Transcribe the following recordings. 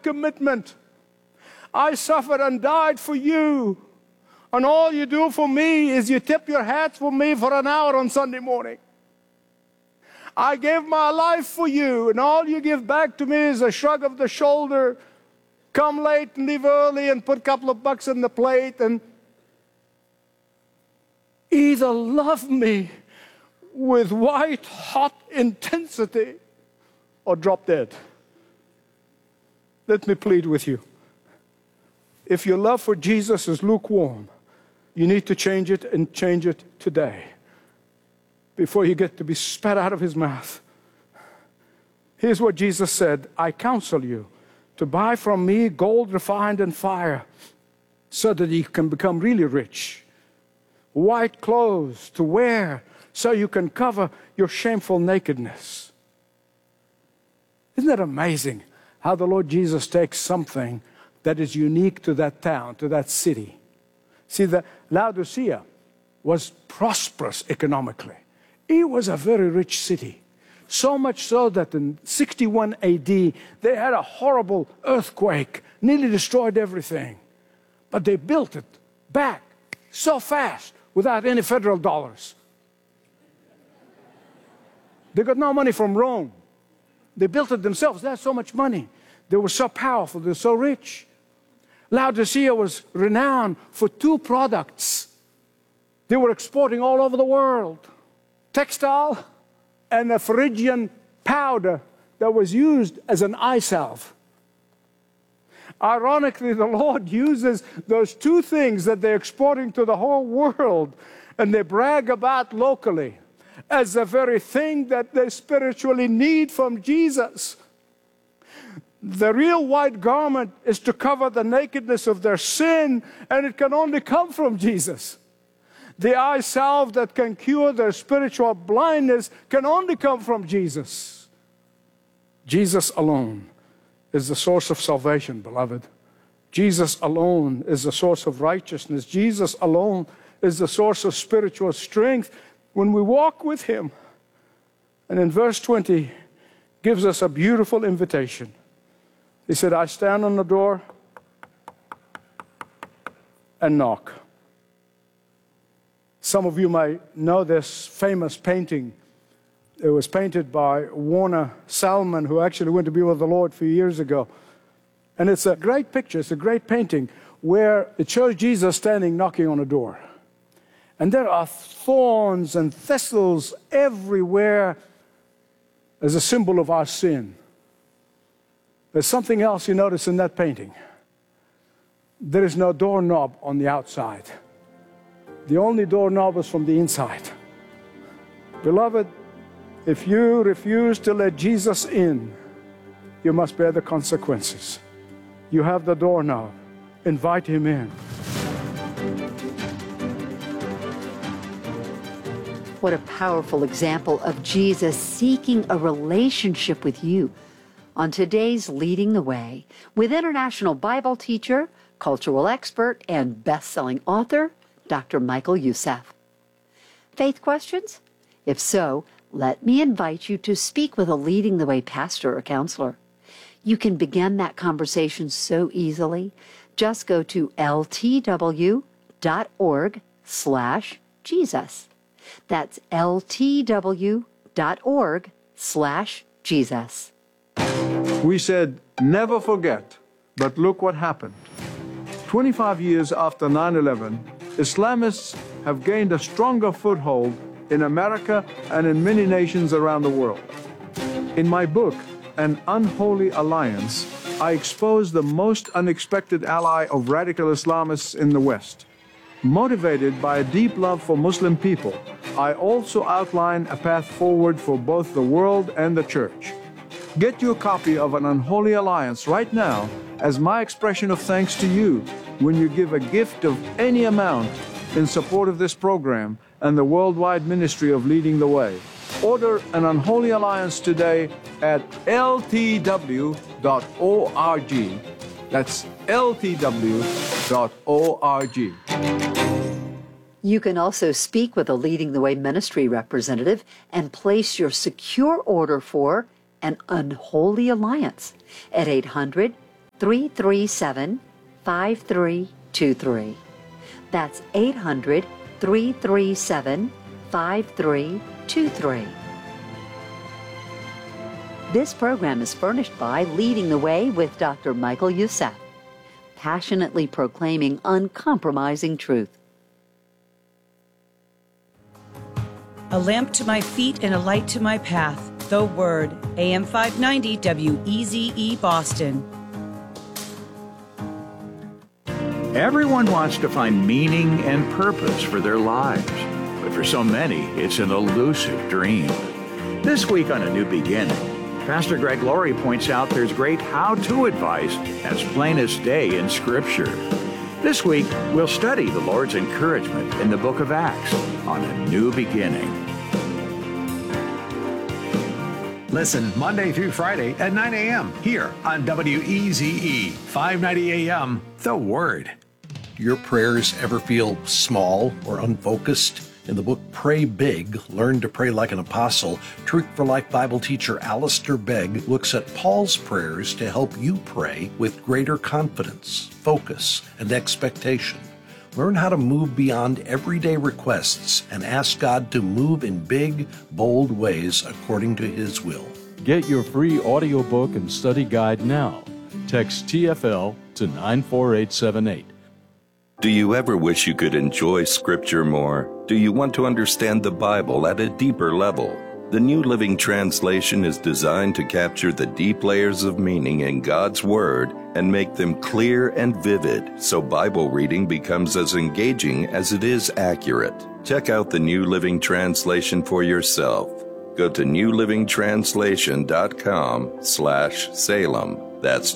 commitment. I suffered and died for you. And all you do for me is you tip your hats for me for an hour on Sunday morning. I gave my life for you, and all you give back to me is a shrug of the shoulder, come late and leave early and put a couple of bucks in the plate, and either love me with white-hot intensity or drop dead. Let me plead with you. If your love for Jesus is lukewarm, you need to change it, and change it today before you get to be spat out of his mouth. Here's what Jesus said: I counsel you to buy from me gold refined in fire so that you can become really rich, white clothes to wear so you can cover your shameful nakedness. Isn't that amazing how the Lord Jesus takes something that is unique to that town, to that city? See, the Laodicea was prosperous economically. It was a very rich city. So much so that in 61 AD, they had a horrible earthquake, nearly destroyed everything. But they built it back so fast without any federal dollars. They got no money from Rome. They built it themselves. They had so much money. They were so powerful. They were so rich. Laodicea was renowned for two products. They were exporting all over the world: textile and a Phrygian powder that was used as an eye salve. Ironically, the Lord uses those two things that they're exporting to the whole world and they brag about locally as the very thing that they spiritually need from Jesus. The real white garment is to cover the nakedness of their sin, and it can only come from Jesus. The eye salve that can cure their spiritual blindness can only come from Jesus. Jesus alone is the source of salvation, beloved. Jesus alone is the source of righteousness. Jesus alone is the source of spiritual strength when we walk with him. And in verse 20 gives us a beautiful invitation. He said, I stand on the door and knock. Some of you might know this famous painting. It was painted by Warner Salmon, who actually went to be with the Lord a few years ago. And it's a great picture, it's a great painting, where it shows Jesus standing knocking on a door. And there are thorns and thistles everywhere as a symbol of our sin. There's something else you notice in that painting. There is no doorknob on the outside. The only doorknob is from the inside. Beloved, if you refuse to let Jesus in, you must bear the consequences. You have the doorknob. Invite him in. What a powerful example of Jesus seeking a relationship with you. On today's Leading the Way, with international Bible teacher, cultural expert, and best-selling author, Dr. Michael Youssef. Faith questions? If so, let me invite you to speak with a Leading the Way pastor or counselor. You can begin that conversation so easily. Just go to ltw.org/Jesus. That's ltw.org/Jesus. We said, never forget, but look what happened. 25 years after 9/11, Islamists have gained a stronger foothold in America and in many nations around the world. In my book, An Unholy Alliance, I expose the most unexpected ally of radical Islamists in the West. Motivated by a deep love for Muslim people, I also outline a path forward for both the world and the church. Get your copy of An Unholy Alliance right now as my expression of thanks to you when you give a gift of any amount in support of this program and the worldwide ministry of Leading the Way. Order An Unholy Alliance today at ltw.org. That's ltw.org. You can also speak with a Leading the Way ministry representative and place your secure order for An Unholy Alliance at 800-337-5323. That's 800-337-5323. This program is furnished by Leading the Way with Dr. Michael Youssef, passionately proclaiming uncompromising truth. A lamp to my feet and a light to my path. The Word. AM 590 WEZE Boston. Everyone wants to find meaning and purpose for their lives, but for so many, it's an elusive dream. This week on A New Beginning, Pastor Greg Laurie points out there's great how-to advice as plain as day in Scripture. This week, we'll study the Lord's encouragement in the book of Acts on A New Beginning. Listen Monday through Friday at 9 a.m. here on WEZE 590 AM, The Word. Your prayers ever feel small or unfocused? In the book Pray Big, Learn to Pray Like an Apostle, Truth for Life Bible teacher Alistair Begg looks at Paul's prayers to help you pray with greater confidence, focus, and expectation. Learn how to move beyond everyday requests and ask God to move in big, bold ways according to His will. Get your free audiobook and study guide now. Text TFL to 94878. Do you ever wish you could enjoy Scripture more? Do you want to understand the Bible at a deeper level? The New Living Translation is designed to capture the deep layers of meaning in God's Word and make them clear and vivid, so Bible reading becomes as engaging as it is accurate. Check out the New Living Translation for yourself. Go to newlivingtranslation.com/Salem. That's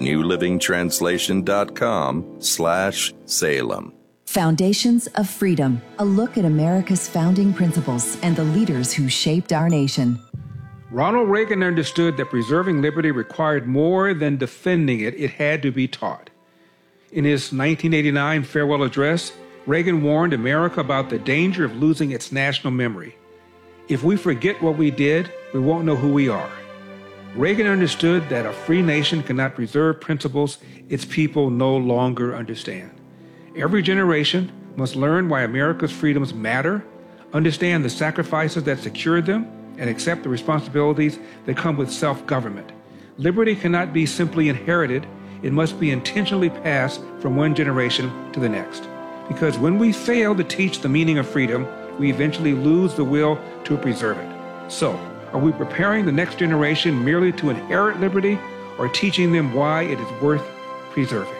newlivingtranslation.com/Salem. Foundations of Freedom, a look at America's founding principles and the leaders who shaped our nation. Ronald Reagan understood that preserving liberty required more than defending it. It had to be taught. In his 1989 farewell address, Reagan warned America about the danger of losing its national memory. If we forget what we did, we won't know who we are. Reagan understood that a free nation cannot preserve principles its people no longer understand. Every generation must learn why America's freedoms matter, understand the sacrifices that secured them, and accept the responsibilities that come with self-government. Liberty cannot be simply inherited. It must be intentionally passed from one generation to the next. Because when we fail to teach the meaning of freedom, we eventually lose the will to preserve it. So, are we preparing the next generation merely to inherit liberty, or teaching them why it is worth preserving?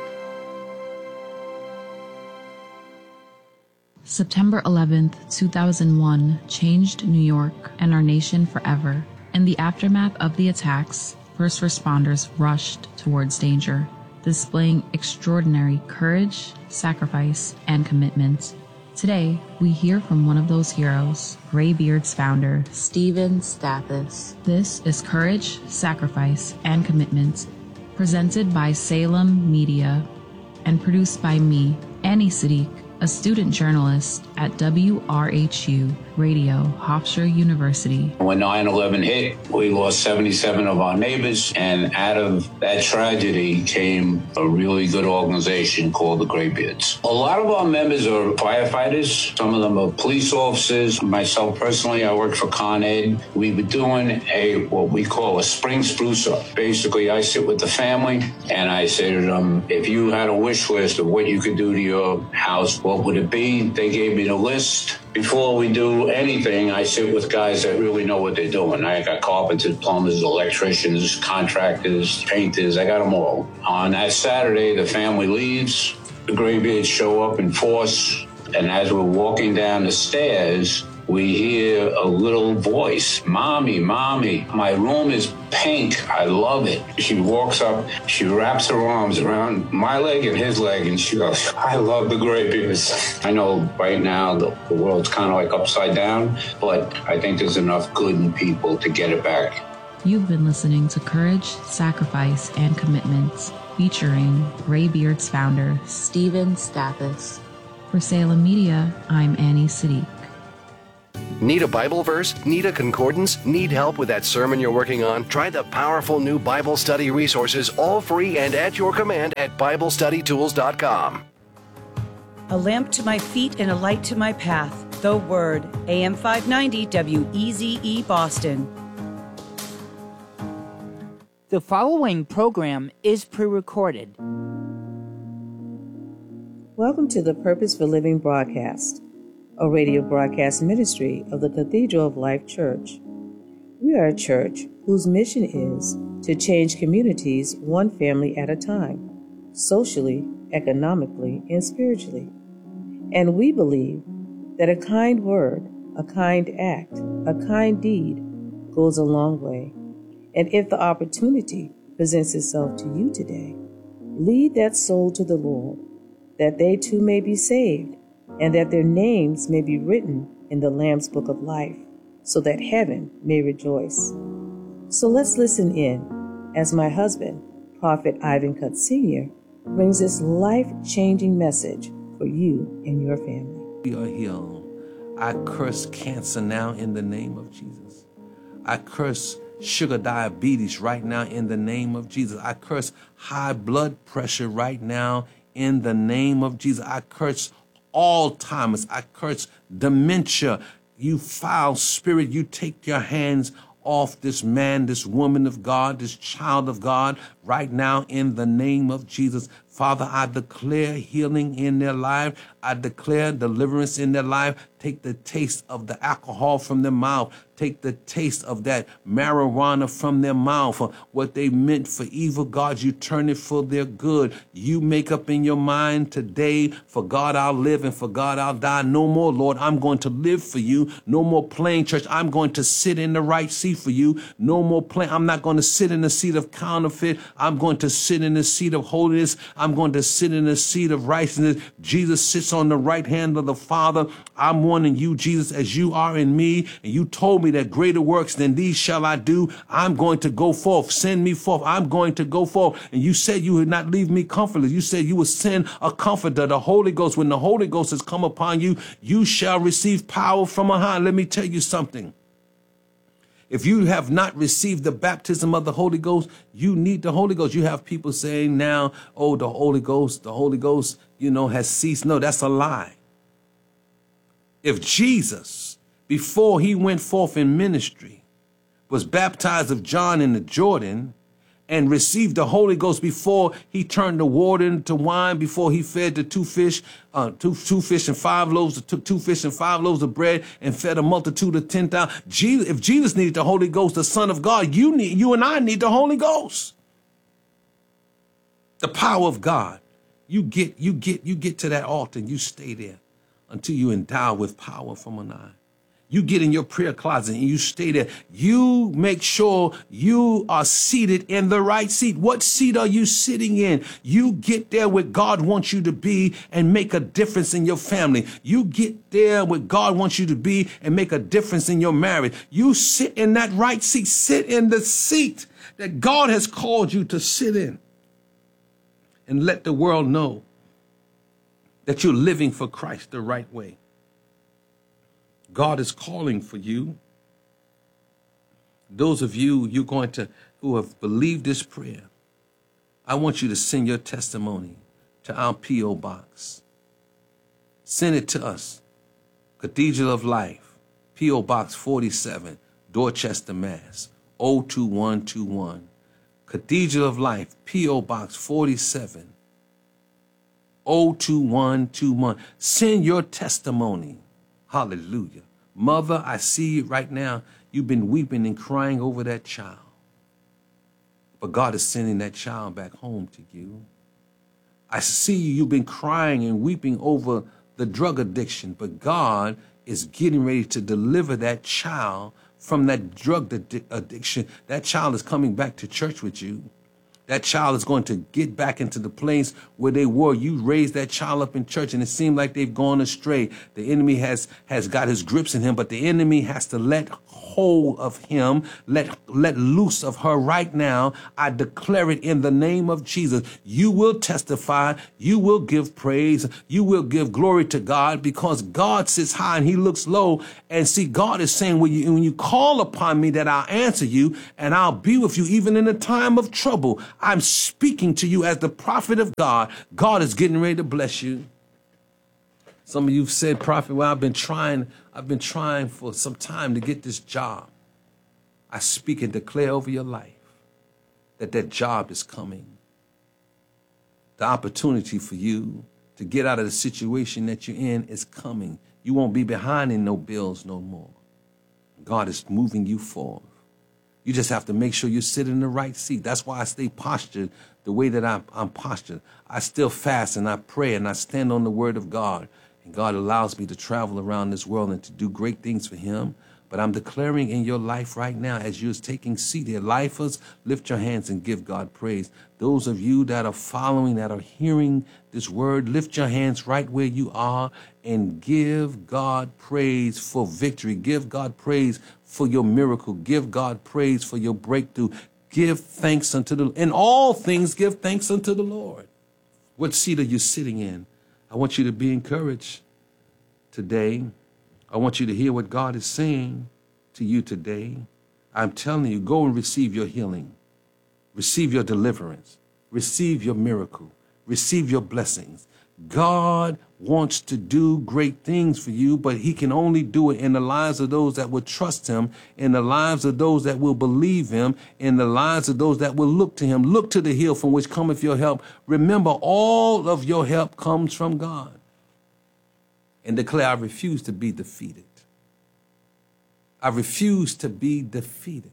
September 11th, 2001 changed New York and our nation forever. In the aftermath of the attacks, first responders rushed towards danger, displaying extraordinary courage, sacrifice, and commitment. Today, we hear from one of those heroes, Graybeard's founder, Steven Stathis. This is Courage, Sacrifice, and Commitment, presented by Salem Media and produced by me, Annie Siddiq, a student journalist at WRHU Radio, Hofstra University. When 9/11 hit, we lost 77 of our neighbors, and out of that tragedy came a really good organization called the Graybeards. A lot of our members are firefighters. Some of them are police officers. Myself personally, I work for Con Ed. We were doing what we call a spring spruce up. Basically, I sit with the family and I say to them, if you had a wish list of what you could do to your house, what would it be? They gave me the list. Before we do anything, I sit with guys that really know what they're doing. I got carpenters, plumbers, electricians, contractors, painters. I got them all. On that Saturday, the family leaves. The Graybeards show up in force. And as we're walking down the stairs, we hear a little voice, Mommy, Mommy, my room is pink. I love it. She walks up, she wraps her arms around my leg and his leg, and she goes, I love the Graybeards. I know right now the world's kind of like upside down, but I think there's enough good in people to get it back. You've been listening to Courage, Sacrifice, and Commitment, featuring Graybeard's founder, Steven Stathis. For Salem Media, I'm Annie Siddiq. Need a Bible verse? Need a concordance? Need help with that sermon you're working on? Try the powerful new Bible study resources, all free and at your command at BibleStudyTools.com. A lamp to my feet and a light to my path. The Word. AM 590 WEZE Boston. The following program is pre-recorded. Welcome to the Purpose for Living broadcast, a radio broadcast ministry of the Cathedral of Life Church. We are a church whose mission is to change communities one family at a time, socially, economically, and spiritually. And we believe that a kind word, a kind act, a kind deed goes a long way. And if the opportunity presents itself to you today, lead that soul to the Lord, that they too may be saved, and that their names may be written in the Lamb's Book of Life, so that heaven may rejoice. So let's listen in as my husband, Prophet Ivan Cutt Sr., brings this life-changing message for you and your family. We are healed. I curse cancer now in the name of Jesus. I curse sugar diabetes right now in the name of Jesus. I curse high blood pressure right now in the name of Jesus. I curse Alzheimer's. I curse dementia. You foul spirit, you take your hands off this man, this woman of God, this child of God right now in the name of Jesus. Father, I declare healing in their life. I declare deliverance in their life. Take the taste of the alcohol from their mouth. Take the taste of that marijuana from their mouth. What they meant for evil, God, you turn it for their good. You make up in your mind today, for God I'll live and for God I'll die. No more, Lord, I'm going to live for you. No more playing church. I'm going to sit in the right seat for you. No more playing. I'm not going to sit in the seat of counterfeit. I'm going to sit in the seat of holiness. I'm going to sit in the seat of righteousness. Jesus sits on the right hand of the Father. I'm wanting you, Jesus, as you are in me. And you told me that greater works than these shall I do. I'm going to go forth. Send me forth. I'm going to go forth. And you said you would not leave me comfortless. You said you would send a comforter, the Holy Ghost. When the Holy Ghost has come upon you, you shall receive power from on high. Let me tell you something. If you have not received the baptism of the Holy Ghost, you need the Holy Ghost. You have people saying now, oh, the Holy Ghost, has ceased. No, that's a lie. If Jesus, before he went forth in ministry, was baptized of John in the Jordan and received the Holy Ghost before he turned the water into wine, before he fed the two fish and 5 loaves, took 2 fish and 5 loaves of bread and fed a multitude of 10,000. If Jesus needed the Holy Ghost, the Son of God, you and I need the Holy Ghost. The power of God. You get to that altar and you stay there until you endow with power from on high. You get in your prayer closet and you stay there. You make sure you are seated in the right seat. What seat are you sitting in? You get there where God wants you to be and make a difference in your family. You get there where God wants you to be and make a difference in your marriage. You sit in that right seat. Sit in the seat that God has called you to sit in. And let the world know that you're living for Christ the right way. God is calling for you. Those of you who have believed this prayer, I want you to send your testimony to our P.O. Box. Send it to us. Cathedral of Life, P.O. Box 47, Dorchester, Mass. 02121. Cathedral of Life, P.O. Box 47, 02121. Send your testimony. Hallelujah. Mother, I see you right now. You've been weeping and crying over that child. But God is sending that child back home to you. I see you've been crying and weeping over the drug addiction, but God is getting ready to deliver that child from that drug addiction. That child is coming back to church with you. That child is going to get back into the place where they were. You raised that child up in church and it seemed like they've gone astray. The enemy has got his grips in him, but the enemy has to let hold of him, let loose of her right now. I declare it in the name of Jesus. You will testify. You will give praise. You will give glory to God, because God sits high and he looks low. And see, God is saying, when you call upon me, that I'll answer you and I'll be with you even in a time of trouble. I'm speaking to you as the prophet of God. God is getting ready to bless you. Some of you have said, Prophet, well, I've been trying for some time to get this job. I speak and declare over your life that job is coming. The opportunity for you to get out of the situation that you're in is coming. You won't be behind in no bills no more. God is moving you forward. You just have to make sure you sit in the right seat. That's why I stay postured the way that I'm postured. I still fast and I pray and I stand on the word of God. And God allows me to travel around this world and to do great things for him. But I'm declaring in your life right now, as you're taking seat here, lifers, lift your hands and give God praise. Those of you that are following, that are hearing this word, lift your hands right where you are and give God praise for victory. Give God praise for your miracle. Give God praise for your breakthrough. Give thanks unto the Lord. In all things, give thanks unto the Lord. What seat are you sitting in? I want you to be encouraged today. I want you to hear what God is saying to you today. I'm telling you, go and receive your healing. Receive your deliverance. Receive your miracle. Receive your blessings. God wants to do great things for you, but he can only do it in the lives of those that will trust him, in the lives of those that will believe him, in the lives of those that will look to him. Look to the hill from which cometh your help. Remember, all of your help comes from God. And declare, I refuse to be defeated. I refuse to be defeated.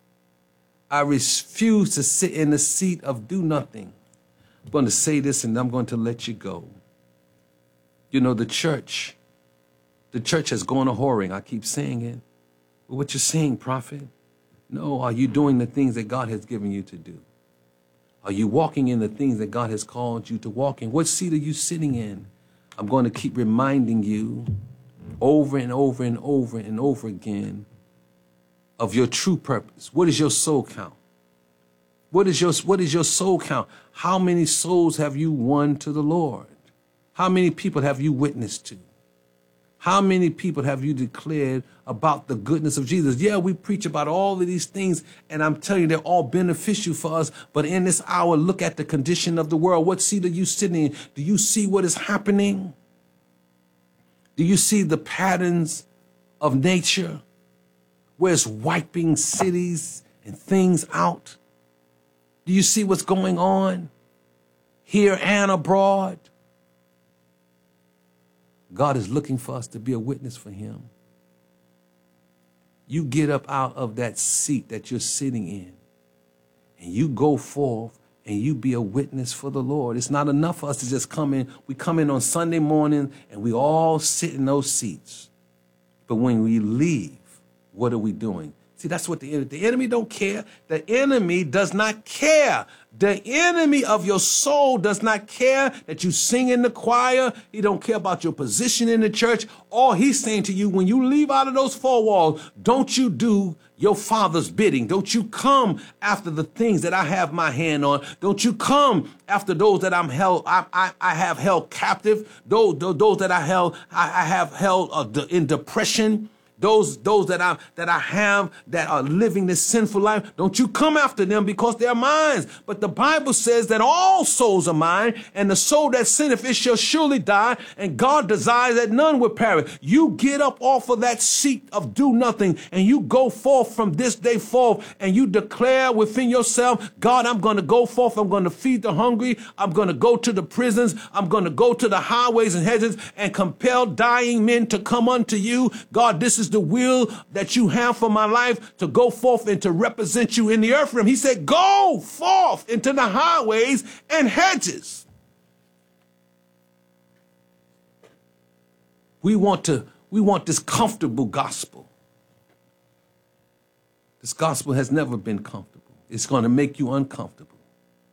I refuse to sit in the seat of do nothing. I'm going to say this and I'm going to let you go. You know, the church has gone a whoring. I keep saying it. But what you're saying, prophet? No, are you doing the things that God has given you to do? Are you walking in the things that God has called you to walk in? What seat are you sitting in? I'm going to keep reminding you over and over and over and over again of your true purpose. What is your soul count? What is your soul count? How many souls have you won to the Lord? How many people have you witnessed to? How many people have you declared about the goodness of Jesus? Yeah, we preach about all of these things, and I'm telling you, they're all beneficial for us. But in this hour, look at the condition of the world. What seat are you sitting in? Do you see what is happening? Do you see the patterns of nature where it's wiping cities and things out? Do you see what's going on here and abroad? God is looking for us to be a witness for him. You get up out of that seat that you're sitting in and you go forth and you be a witness for the Lord. It's not enough for us to just come in. We come in on Sunday morning and we all sit in those seats. But when we leave, what are we doing? See, that's what the enemy don't care. The enemy does not care. The enemy of your soul does not care that you sing in the choir. He don't care about your position in the church. All he's saying to you, when you leave out of those four walls, don't you do your Father's bidding. Don't you come after the things that I have my hand on. Don't you come after those that I have held captive. Those that I have held in depression. Those that I have that are living this sinful life, don't you come after them because they're mine. But the Bible says that all souls are mine, and the soul that sinneth, it shall surely die, and God desires that none would perish. You get up off of that seat of do nothing, and you go forth from this day forth, and you declare within yourself, God, I'm going to go forth. I'm going to feed the hungry. I'm going to go to the prisons. I'm going to go to the highways and hedges and compel dying men to come unto you. God, this is the will that you have for my life, to go forth and to represent you in the earth realm. He said, go forth into the highways and hedges. We want this comfortable gospel. This gospel has never been comfortable. It's going to make you uncomfortable.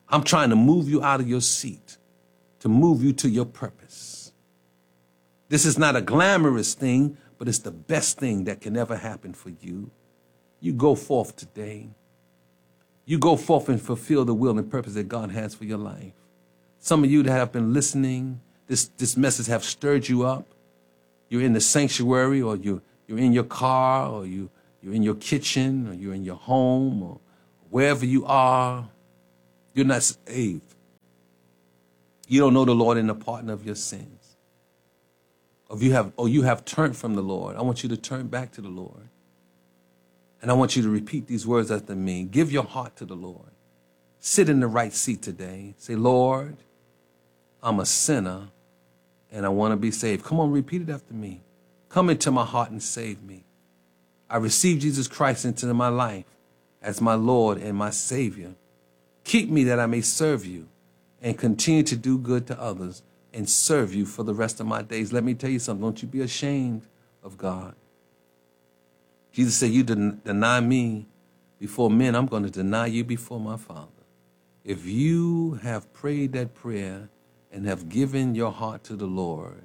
I'm trying to move you out of your seat, to move you to your purpose. This is not a glamorous thing, but it's the best thing that can ever happen for you. You go forth today. You go forth and fulfill the will and purpose that God has for your life. Some of you that have been listening, this message have stirred you up. You're in the sanctuary, or you're in your car, or you're in your kitchen, or you're in your home, or wherever you are. You're not saved. You don't know the Lord and the pardon of your sins. Or you have turned from the Lord. I want you to turn back to the Lord. And I want you to repeat these words after me. Give your heart to the Lord. Sit in the right seat today. Say, Lord, I'm a sinner and I want to be saved. Come on, repeat it after me. Come into my heart and save me. I receive Jesus Christ into my life as my Lord and my Savior. Keep me that I may serve you and continue to do good to others and serve you for the rest of my days. Let me tell you something. Don't you be ashamed of God. Jesus said, you deny me before men, I'm going to deny you before my Father. If you have prayed that prayer and have given your heart to the Lord,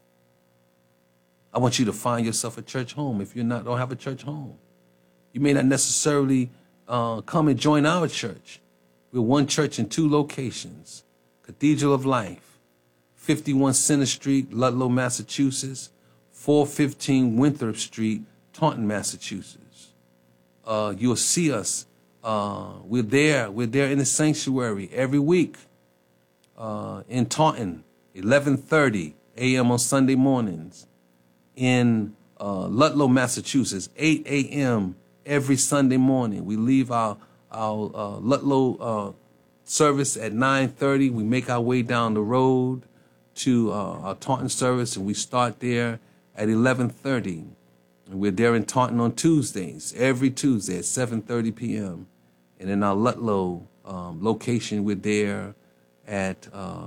I want you to find yourself a church home. If you don't have a church home, you may not necessarily come and join our church. We're one church in two locations. Cathedral of Life, 51 Center Street, Ludlow, Massachusetts, 415 Winthrop Street, Taunton, Massachusetts. You'll see us. We're there in the sanctuary every week in Taunton, 11:30 a.m. on Sunday mornings. In Ludlow, Massachusetts, 8 a.m. every Sunday morning. We leave our Ludlow service at 9:30. We make our way down the road to our Taunton service, and we start there at 11:30. And we're there in Taunton on Tuesdays, every Tuesday at 7:30 p.m. And in our Ludlow location, we're there at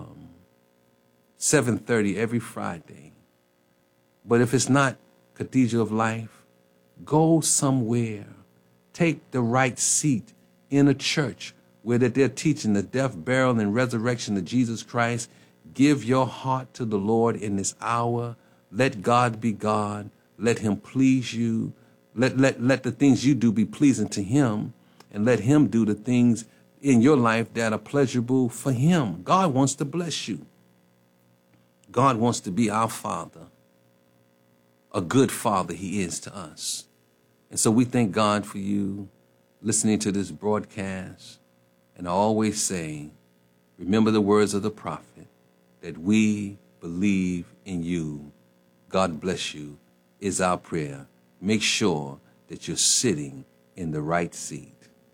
7:30 every Friday. But if it's not Cathedral of Life, go somewhere. Take the right seat in a church where that they're teaching the death, burial, and resurrection of Jesus Christ. Give your heart to the Lord in this hour. Let God be God. Let him please you. Let the things you do be pleasing to him, and let him do the things in your life that are pleasurable for him. God wants to bless you. God wants to be our Father. A good Father he is to us. And so we thank God for you listening to this broadcast. And I always say, remember the words of the prophet, that we believe in you. God bless you is our prayer. Make sure that you're sitting in the right seat.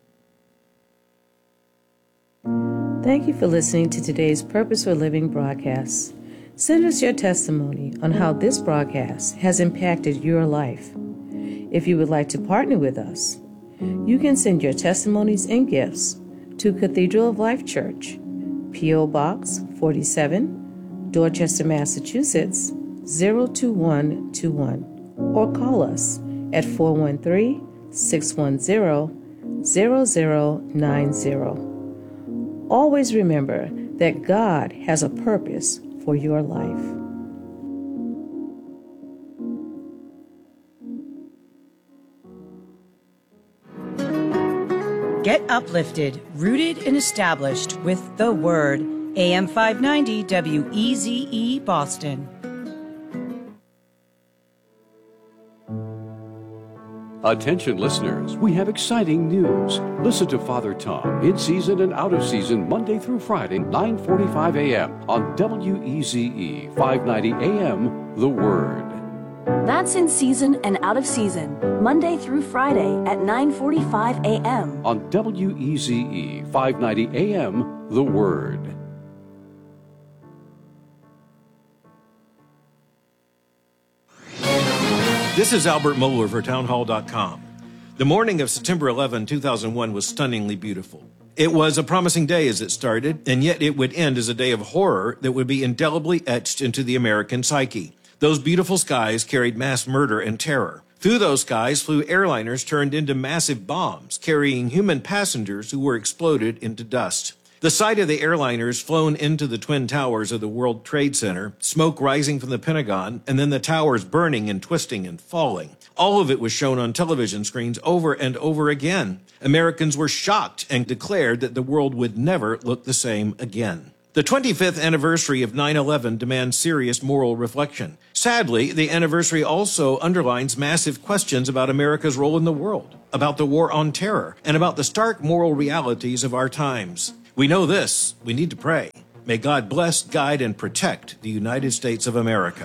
Thank you for listening to today's Purpose for Living broadcast. Send us your testimony on how this broadcast has impacted your life. If you would like to partner with us, you can send your testimonies and gifts to Cathedral of Life Church, P.O. Box 47, Dorchester, Massachusetts, 02121, or call us at 413-610-0090. Always remember that God has a purpose for your life. Get uplifted, rooted, and established with the Word. AM 590 WEZE Boston. Attention listeners, we have exciting news. Listen to Father Tom, in season and out of season, Monday through Friday, 9:45 a.m. on WEZE 590 AM, The Word. That's in season and out of season, Monday through Friday at 9:45 a.m. on WEZE 590 AM, The Word. This is Albert Mohler for townhall.com. The morning of September 11, 2001 was stunningly beautiful. It was a promising day as it started, and yet it would end as a day of horror that would be indelibly etched into the American psyche. Those beautiful skies carried mass murder and terror. Through those skies flew airliners turned into massive bombs, carrying human passengers who were exploded into dust. The sight of the airliners flown into the Twin Towers of the World Trade Center, smoke rising from the Pentagon, and then the towers burning and twisting and falling. All of it was shown on television screens over and over again. Americans were shocked and declared that the world would never look the same again. The 25th anniversary of 9/11 demands serious moral reflection. Sadly, the anniversary also underlines massive questions about America's role in the world, about the war on terror, and about the stark moral realities of our times. We know this. We need to pray. May God bless, guide, and protect the United States of America.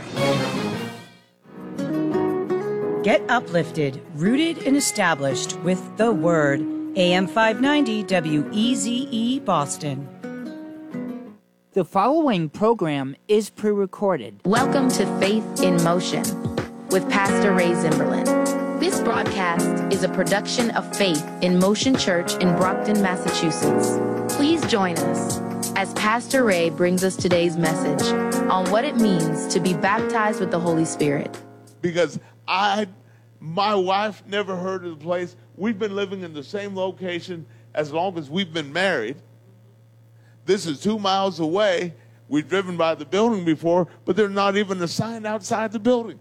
Get uplifted, rooted, and established with the Word. AM 590 WEZE Boston. The following program is pre-recorded. Welcome to Faith in Motion with Pastor Ray Zimberlin. This broadcast is a production of Faith in Motion Church in Brockton, Massachusetts. Please join us as Pastor Ray brings us today's message on what it means to be baptized with the Holy Spirit. Because my wife never heard of the place. We've been living in the same location as long as we've been married. This is 2 miles away. We've driven by the building before, but there's not even a sign outside the building.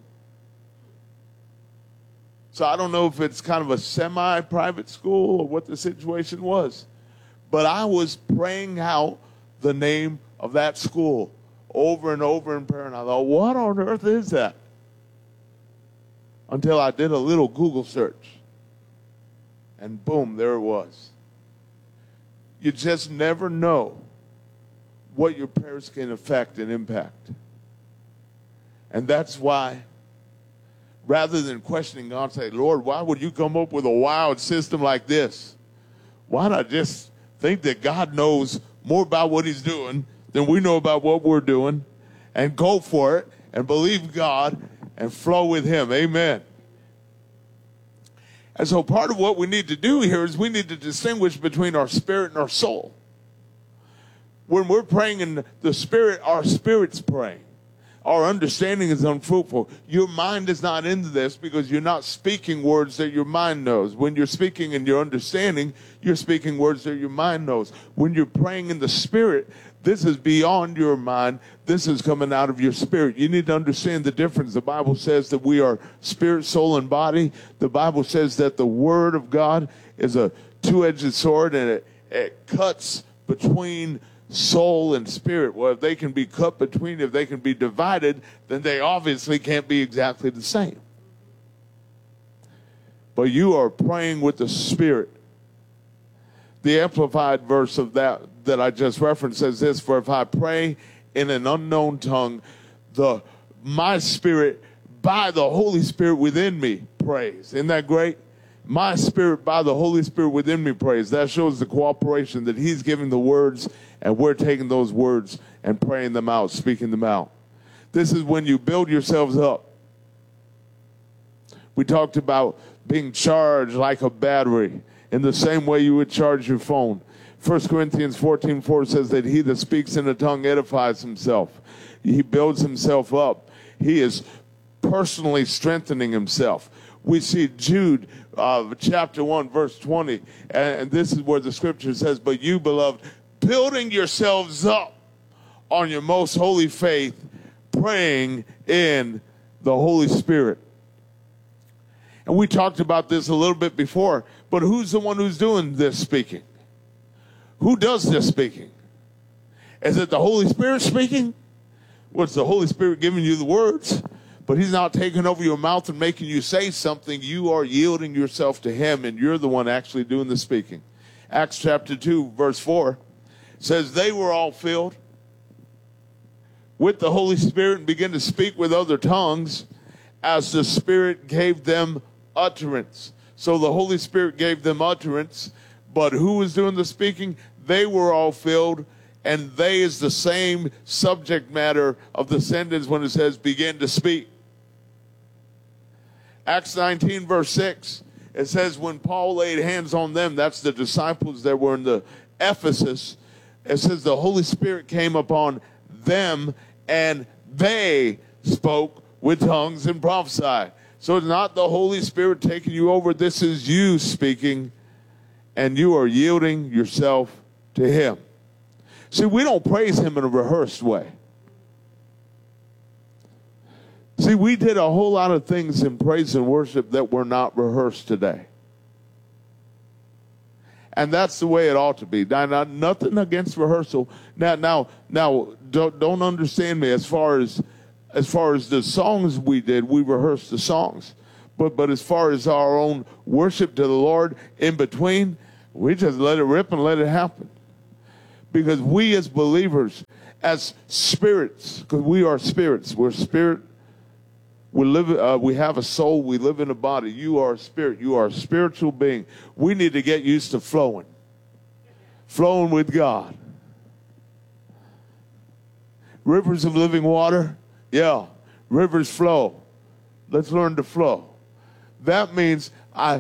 So I don't know if it's kind of a semi-private school or what the situation was. But I was praying out the name of that school over and over in prayer, and I thought, what on earth is that? Until I did a little Google search. And boom, there it was. You just never know what your prayers can affect and impact. And that's why, rather than questioning God, say, Lord, why would you come up with a wild system like this? Why not just think that God knows more about what he's doing than we know about what we're doing, and go for it and believe God and flow with him. Amen. And so part of what we need to do here is we need to distinguish between our spirit and our soul. When we're praying in the spirit, our spirit's praying. Our understanding is unfruitful. Your mind is not into this because you're not speaking words that your mind knows. When you're speaking in your understanding, you're speaking words that your mind knows. When you're praying in the spirit, this is beyond your mind. This is coming out of your spirit. You need to understand the difference. The Bible says that we are spirit, soul, and body. The Bible says that the Word of God is a two-edged sword, and it cuts between soul and spirit. Well, if they can be cut between, if they can be divided, then they obviously can't be exactly the same. But you are praying with the Spirit. The Amplified verse of that I just referenced says this: for if I pray in an unknown tongue, my spirit by the Holy Spirit within me prays. Isn't that great? My spirit by the Holy Spirit within me prays. That shows the cooperation that he's giving the words, and we're taking those words and praying them out, speaking them out. This is when you build yourselves up. We talked about being charged like a battery in the same way you would charge your phone. 1 Corinthians 14:4 says that he that speaks in a tongue edifies himself. He builds himself up. He is personally strengthening himself. We see Jude chapter 1, verse 20, and this is where the scripture says, but you, beloved, building yourselves up on your most holy faith, praying in the Holy Spirit. And we talked about this a little bit before, but who's the one who's doing this speaking? Who does this speaking? Is it the Holy Spirit speaking? Well, it's the Holy Spirit giving you the words, but he's not taking over your mouth and making you say something. You are yielding yourself to him, and you're the one actually doing the speaking. Acts chapter 2, verse 4 says, they were all filled with the Holy Spirit and began to speak with other tongues as the Spirit gave them utterance. So the Holy Spirit gave them utterance, but who was doing the speaking? They were all filled, and they is the same subject matter of the sentence when it says begin to speak. Acts 19, verse 6, it says when Paul laid hands on them, that's the disciples that were in the Ephesus, it says the Holy Spirit came upon them, and they spoke with tongues and prophesied. So it's not the Holy Spirit taking you over. This is you speaking, and you are yielding yourself to him. See, we don't praise him in a rehearsed way. See, we did a whole lot of things in praise and worship that were not rehearsed today. And that's the way it ought to be. Now nothing against rehearsal. Now, don't understand me as far as the songs we did. We rehearsed the songs, but as far as our own worship to the Lord in between, we just let it rip and let it happen. Because we as believers, as spirits, because we are spirits, we're spirit. We have a soul. We live in a body. You are a spirit. You are a spiritual being. We need to get used to flowing with God. Rivers of living water. Yeah, rivers flow. Let's learn to flow. That means can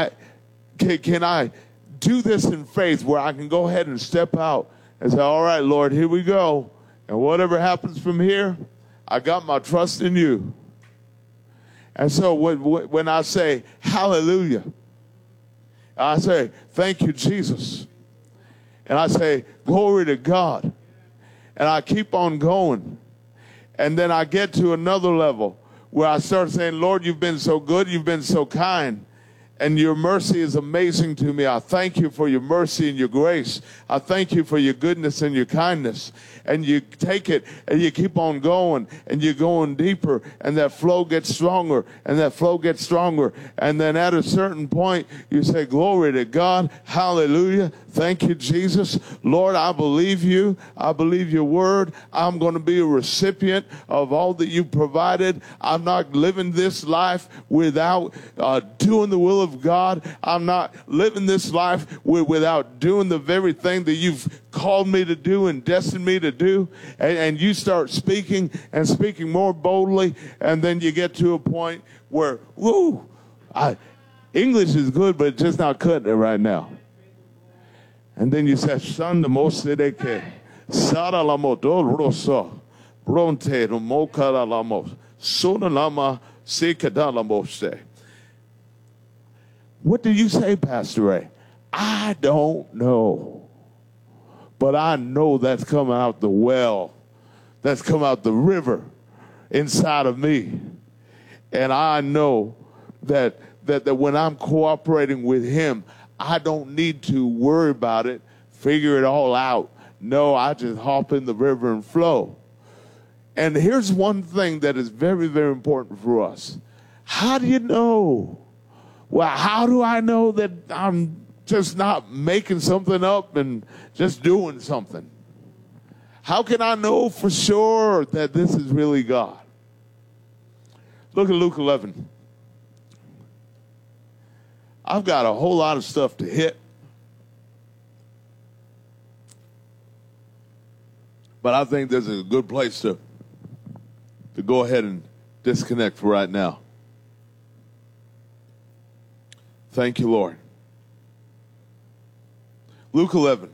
I do this in faith where I can go ahead and step out and say, all right, Lord, here we go. And whatever happens from here, I got my trust in you. And so when I say hallelujah, I say thank you, Jesus. And I say glory to God. And I keep on going. And then I get to another level where I start saying, Lord, you've been so good, you've been so kind. And your mercy is amazing to me. I thank you for your mercy and your grace. I thank you for your goodness and your kindness. And you take it and you keep on going and you're going deeper and that flow gets stronger and that flow gets stronger. And then at a certain point you say, glory to God. Hallelujah. Thank you, Jesus. Lord, I believe you. I believe your word. I'm going to be a recipient of all that you provided. I'm not living this life without doing the will of God. I'm not living this life without doing the very thing that you've called me to do and destined me to do. And you start speaking and speaking more boldly, and then you get to a point where, English is good, but it's just not cutting it right now. And then you say, Son, the most de que Sara la moto rosso, bronte no mocara la mo, sona lama sikadala moste. What do you say, Pastor Ray? I don't know. But I know that's coming out the well. That's come out the river inside of me. And I know that when I'm cooperating with him, I don't need to worry about it, figure it all out. No, I just hop in the river and flow. And here's one thing that is very, very important for us. How do you know? Well, how do I know that I'm just not making something up and just doing something? How can I know for sure that this is really God? Look at Luke 11. I've got a whole lot of stuff to hit. But I think this is a good place to go ahead and disconnect for right now. Thank you, Lord. Luke 11.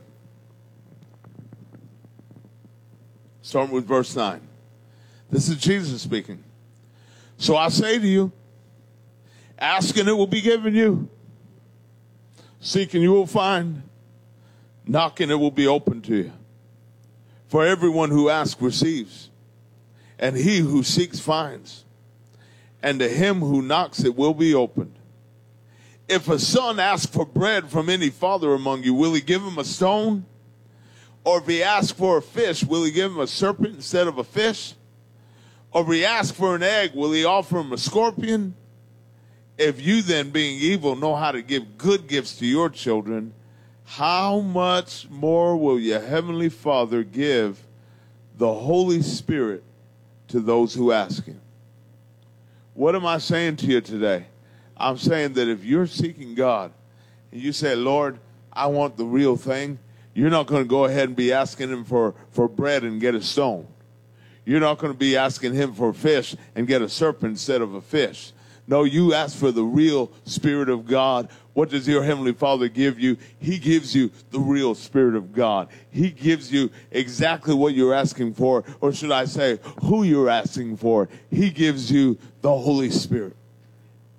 Starting with verse 9. This is Jesus speaking. So I say to you, ask and it will be given you. Seek and you will find. Knock and it will be opened to you. For everyone who asks receives. And he who seeks finds. And to him who knocks it will be opened. If a son asks for bread from any father among you, will he give him a stone? Or if he asks for a fish, will he give him a serpent instead of a fish? Or if he asks for an egg, will he offer him a scorpion? If you then, being evil, know how to give good gifts to your children, how much more will your heavenly Father give the Holy Spirit to those who ask him? What am I saying to you today? I'm saying that if you're seeking God and you say, Lord, I want the real thing, you're not going to go ahead and be asking him for bread and get a stone. You're not going to be asking him for fish and get a serpent instead of a fish. No, you ask for the real Spirit of God. What does your Heavenly Father give you? He gives you the real Spirit of God. He gives you exactly what you're asking for, or should I say, who you're asking for. He gives you the Holy Spirit.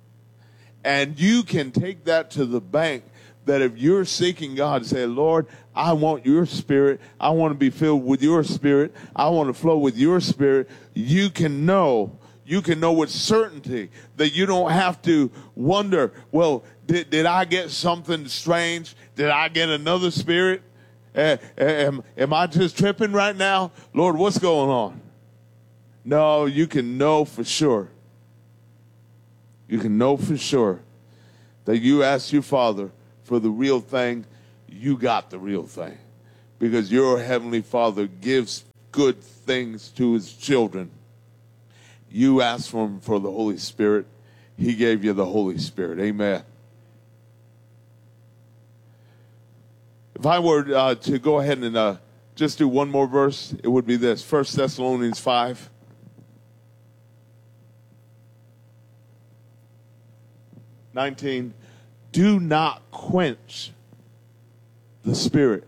And you can take that to the bank, that if you're seeking God, say, Lord, I want your spirit. I want to be filled with your spirit. I want to flow with your spirit. You can know with certainty that you don't have to wonder, well, did I get something strange? Did I get another spirit? Am I just tripping right now? Lord, what's going on? No, you can know for sure. You can know for sure that you asked your Father for the real thing. You got the real thing, because your Heavenly Father gives good things to his children. You asked for him for the Holy Spirit. He gave you the Holy Spirit. Amen. If I were to go ahead and just do one more verse, it would be this: 1 Thessalonians 5. "19, do not quench the Spirit."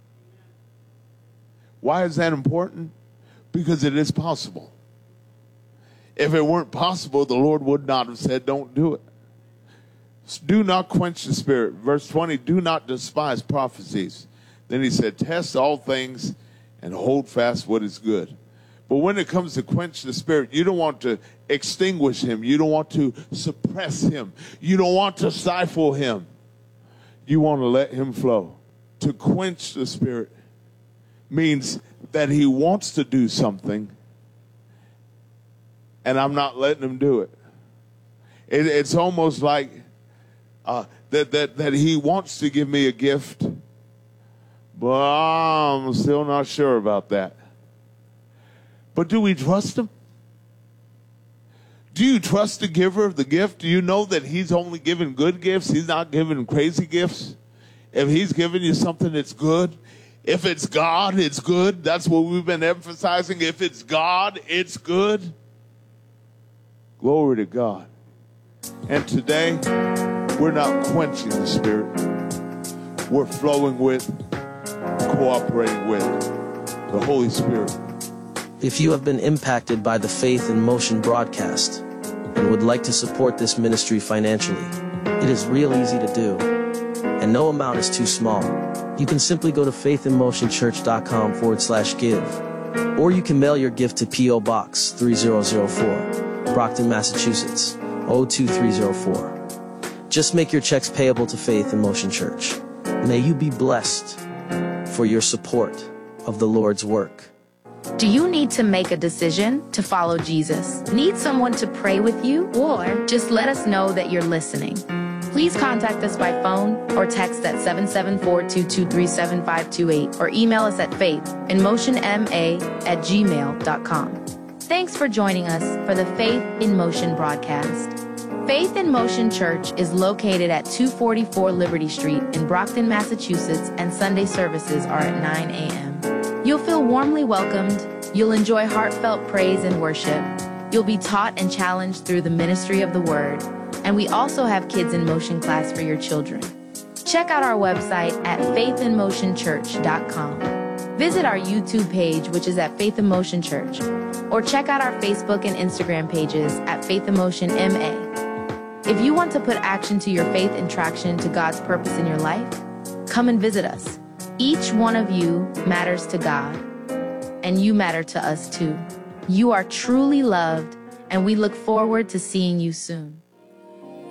Why is that important? Because it is possible. If it weren't possible, the Lord would not have said, don't do it. Do not quench the Spirit. Verse 20, do not despise prophecies. Then he said, test all things and hold fast what is good. But when it comes to quench the Spirit, you don't want to extinguish him. You don't want to suppress him. You don't want to stifle him. You want to let him flow. To quench the Spirit means that he wants to do something, and I'm not letting him do it. It's almost like that he wants to give me a gift, but I'm still not sure about that. But do we trust him? Do you trust the giver of the gift? Do you know that he's only giving good gifts? He's not giving crazy gifts. If he's giving you something that's good, if it's God, it's good. That's what we've been emphasizing. If it's God, it's good. Glory to God. And today, we're not quenching the Spirit. We're flowing with, cooperating with the Holy Spirit. If you have been impacted by the Faith in Motion broadcast and would like to support this ministry financially, it is real easy to do, and no amount is too small. You can simply go to faithinmotionchurch.com/give, or you can mail your gift to P.O. Box 3004, Brockton, Massachusetts, 02304. Just make your checks payable to Faith in Motion Church. May you be blessed for your support of the Lord's work. Do you need to make a decision to follow Jesus? Need someone to pray with you? Or just let us know that you're listening? Please contact us by phone or text at 774-223-7528 or email us at faithinmotionma@gmail.com. Thanks for joining us for the Faith in Motion broadcast. Faith in Motion Church is located at 244 Liberty Street in Brockton, Massachusetts, and Sunday services are at 9 a.m. You'll feel warmly welcomed. You'll enjoy heartfelt praise and worship. You'll be taught and challenged through the ministry of the Word. And we also have Kids in Motion class for your children. Check out our website at faithinmotionchurch.com. Visit our YouTube page, which is at Faith in Motion Church, or check out our Facebook and Instagram pages at Faith in Motion MA. If you want to put action to your faith and traction to God's purpose in your life, come and visit us. Each one of you matters to God, and you matter to us too. You are truly loved, and we look forward to seeing you soon.